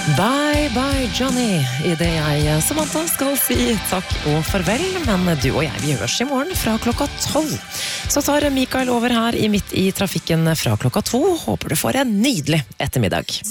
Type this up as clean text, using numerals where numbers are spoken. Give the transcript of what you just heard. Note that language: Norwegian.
Bye bye Johnny, I det jeg, Samantha, skal si takk og farvel, men du og jeg, vi høres I morgen fra 12:00. Så tar Mikael over her I midt I trafikken fra 2:00. Håper du får en nydelig ettermiddag.